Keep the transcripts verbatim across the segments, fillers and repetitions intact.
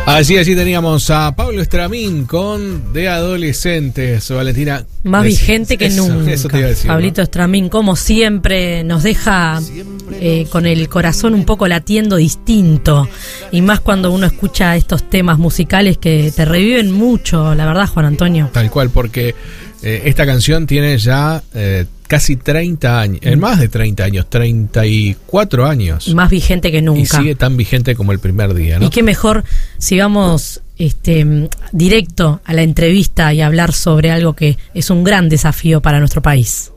Así, así teníamos a Pablo Estramín con De Adolescentes. Valentina. Más es, vigente que eso, nunca. Eso te iba a decir, Pablito, ¿no? Estramín, como siempre, nos deja eh, con el corazón un poco latiendo distinto. Y más cuando uno escucha estos temas musicales que te reviven mucho, la verdad, Juan Antonio. Tal cual, porque eh, esta canción tiene ya eh, casi treinta años, en más de treinta años, treinta y cuatro años. Y más vigente que nunca. Y sigue tan vigente como el primer día, ¿no? Y qué mejor si vamos este, directo a la entrevista y hablar sobre algo que es un gran desafío para nuestro país.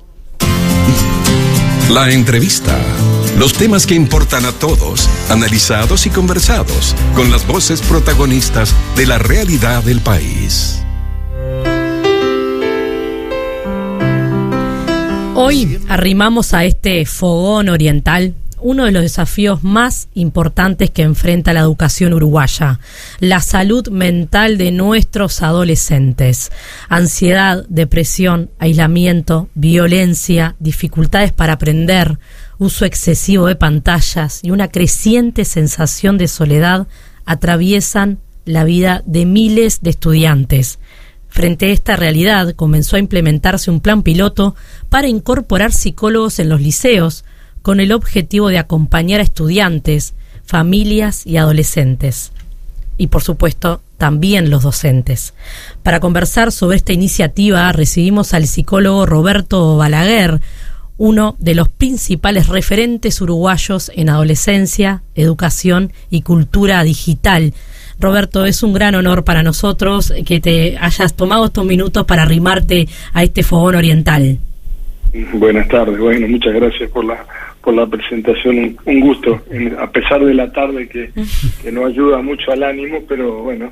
La entrevista. Los temas que importan a todos, analizados y conversados, con las voces protagonistas de la realidad del país. Hoy arrimamos a este fogón oriental uno de los desafíos más importantes que enfrenta la educación uruguaya, la salud mental de nuestros adolescentes. Ansiedad, depresión, aislamiento, violencia, dificultades para aprender, uso excesivo de pantallas y una creciente sensación de soledad atraviesan la vida de miles de estudiantes. Frente a esta realidad, comenzó a implementarse un plan piloto para incorporar psicólogos en los liceos, con el objetivo de acompañar a estudiantes, familias y adolescentes. Y, por supuesto, también los docentes. Para conversar sobre esta iniciativa, recibimos al psicólogo Roberto Balaguer, uno de los principales referentes uruguayos en adolescencia, educación y cultura digital. Roberto, es un gran honor para nosotros que te hayas tomado estos minutos para arrimarte a este fogón oriental. Buenas tardes, bueno, muchas gracias por la por la presentación, un, un gusto, a pesar de la tarde que, que no ayuda mucho al ánimo, pero bueno,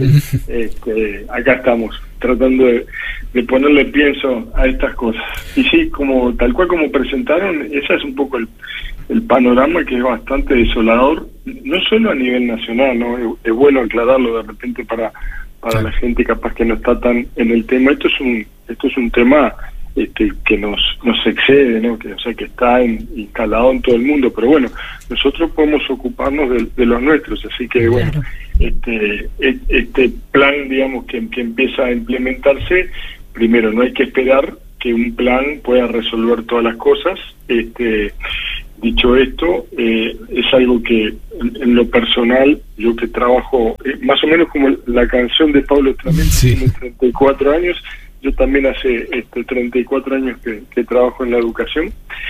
este, acá estamos, tratando de, de ponerle pienso a estas cosas. Y sí, como tal cual como presentaron, ese es un poco el, el panorama, que es bastante desolador, no solo a nivel nacional, ¿no? Es, es bueno aclararlo de repente para para sí. La gente capaz que no está tan en el tema. Esto es un esto es un tema Este, que nos nos excede, ¿no? Que, o sea, que está en, instalado en todo el mundo, pero bueno, nosotros podemos ocuparnos de, de los nuestros, así que bueno, claro. este este plan, digamos, que, que empieza a implementarse, primero, no hay que esperar que un plan pueda resolver todas las cosas. Este dicho esto, eh, es algo que en, en lo personal, yo que trabajo, eh, más o menos como la canción de Pablo Estramín, sí. Tiene treinta y cuatro años, yo también hace este, treinta y cuatro años que, que trabajo en la educación.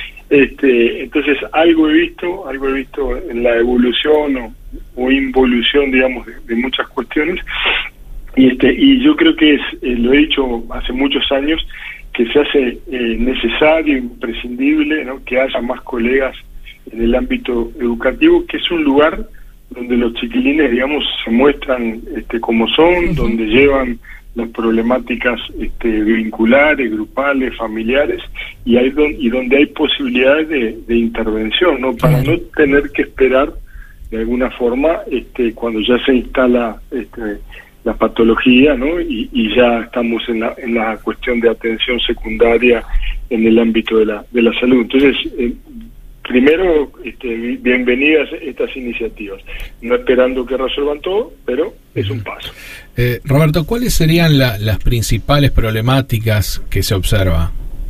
Este, entonces, algo he visto, algo he visto en la evolución o, o involución, digamos, de, de muchas cuestiones. Y este y yo creo que es, eh, lo he dicho hace muchos años, que se hace eh, necesario, imprescindible, ¿no? Que haya más colegas en el ámbito educativo, que es un lugar donde los chiquilines, digamos, se muestran este, como son, uh-huh. Donde llevan las problemáticas este, vinculares, grupales, familiares, y hay don, y donde hay posibilidades de, de intervención, ¿no? Para no tener que esperar de alguna forma este, cuando ya se instala este, la patología, ¿no? Y, y ya estamos en la, en la cuestión de atención secundaria en el ámbito de la de la salud. Entonces, eh, primero, este, bienvenidas estas iniciativas, no esperando que resuelvan todo, pero es un paso. Eh, Roberto, ¿cuáles serían la, las principales problemáticas que se observa?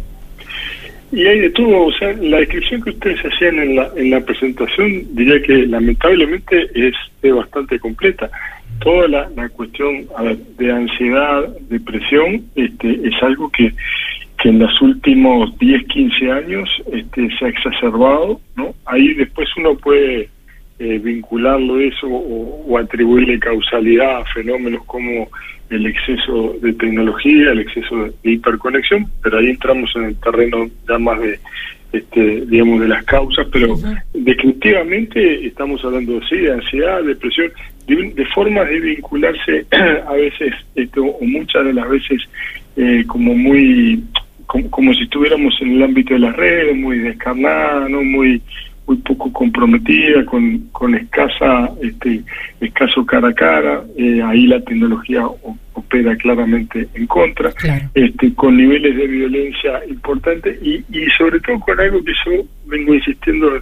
Y hay de todo, o sea, la descripción que ustedes hacían en la en la presentación, diría que lamentablemente es, es bastante completa. Toda la, la cuestión a ver, de ansiedad, depresión, este, es algo que que en los últimos diez, quince años este, se ha exacerbado, ¿no? Ahí después uno puede eh, vincularlo eso o, o atribuirle causalidad a fenómenos como el exceso de tecnología, el exceso de hiperconexión, pero ahí entramos en el terreno ya más de, este, digamos, de las causas, pero uh-huh. Definitivamente estamos hablando sí, de ansiedad, depresión, de, de formas de vincularse a veces, este, o muchas de las veces, eh, como muy... Como, como si estuviéramos en el ámbito de las redes, muy descarnada, ¿no? Muy muy poco comprometida, con, con escasa este escaso cara a cara, eh, ahí la tecnología o, opera claramente en contra, claro. este con niveles de violencia importantes y, y sobre todo con algo que yo vengo insistiendo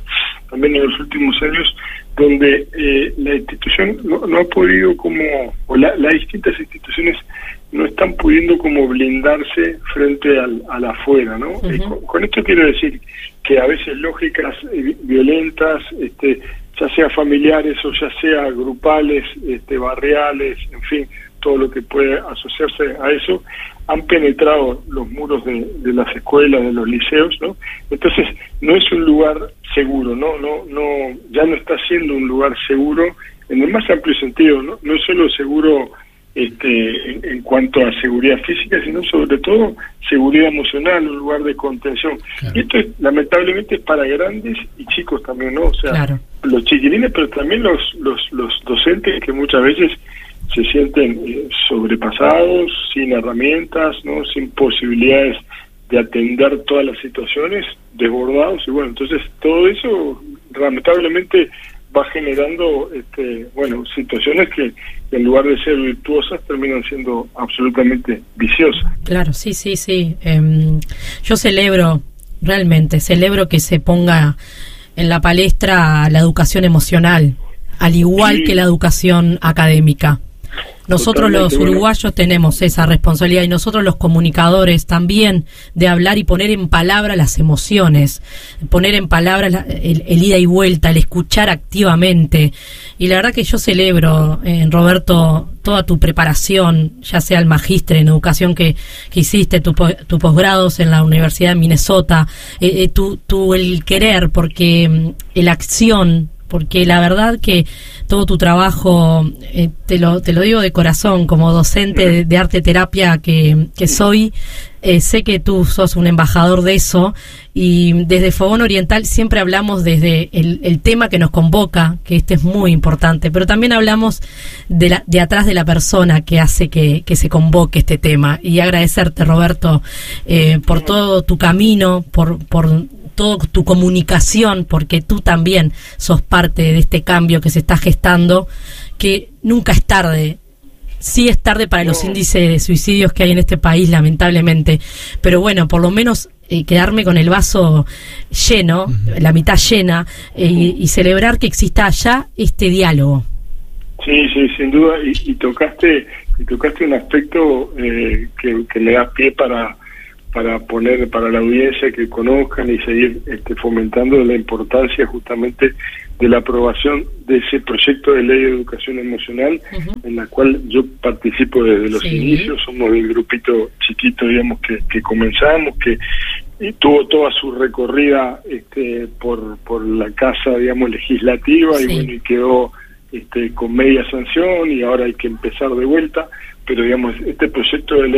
también en los últimos años, donde eh, la institución no, no ha podido como, o la, las distintas instituciones no están pudiendo como blindarse frente al, al afuera, ¿no? Uh-huh. Eh, con, con esto quiero decir que a veces lógicas eh, violentas, este, ya sea familiares o ya sea grupales, este, barriales, en fin, todo lo que puede asociarse a eso, han penetrado los muros de, de las escuelas, de los liceos, ¿no? Entonces, no es un lugar seguro, ¿no? No, no, ya no está siendo un lugar seguro en el más amplio sentido, ¿no? No es solo seguro este, en, en cuanto a seguridad física, sino sobre todo seguridad emocional, un lugar de contención. Claro. Y esto es, lamentablemente es para grandes y chicos también, ¿no? O sea, claro, los chiquilines, pero también los, los, los docentes que muchas veces se sienten eh, sobrepasados, sin herramientas, no, sin posibilidades de atender todas las situaciones, desbordados, y bueno, entonces todo eso lamentablemente va generando este, bueno, situaciones que en lugar de ser virtuosas terminan siendo absolutamente viciosas. Claro, sí, sí, sí. Eh, yo celebro, realmente, celebro que se ponga en la palestra la educación emocional, al igual sí. que la educación académica. Nosotros Totalmente, los uruguayos bueno. tenemos esa responsabilidad, y nosotros los comunicadores también, de hablar y poner en palabra las emociones, poner en palabra la, el, el ida y vuelta, el escuchar activamente. Y la verdad que yo celebro, eh, Roberto, toda tu preparación, ya sea el magíster en educación que, que hiciste, tu, tu posgrados en la Universidad de Minnesota, eh, eh, tu, tu el querer, porque eh, la acción, porque la verdad que todo tu trabajo, eh, te lo te lo digo de corazón, como docente de, de arte terapia que, que soy, eh, sé que tú sos un embajador de eso, y desde Fogón Oriental siempre hablamos desde el, el tema que nos convoca, que este es muy importante, pero también hablamos de, la, de atrás de la persona que hace que, que se convoque este tema. Y agradecerte, Roberto, eh, por todo tu camino, por por toda tu comunicación, porque tú también sos parte de este cambio que se está gestando, que nunca es tarde. Sí es tarde para los índices de suicidios que hay en este país, lamentablemente, pero bueno, por lo menos eh, quedarme con el vaso lleno, uh-huh. la mitad llena, eh, y, y celebrar que exista allá este diálogo. Sí, sí, sin duda, y, y tocaste y tocaste un aspecto eh, que, que me da pie para para poner para la audiencia que conozcan y seguir este, fomentando la importancia justamente de la aprobación de ese proyecto de ley de educación emocional, uh-huh. en la cual yo participo desde los sí. inicios. Somos del grupito chiquito, digamos, que, que comenzamos, que y tuvo toda su recorrida este, por por la casa, digamos, legislativa, sí. y bueno, y quedó este, con media sanción, y ahora hay que empezar de vuelta, pero digamos, este proyecto de ley